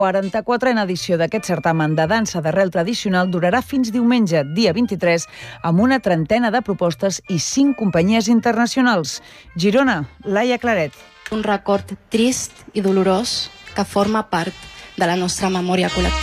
44a edició d'aquest certamen de dansa d'arrel tradicional durarà fins diumenge, dia 23, amb una trentena de propostes i 5 companyies internacionals. Girona, Laia Claret. Un record trist i dolorós que forma part de la nostra memòria col·lectiva.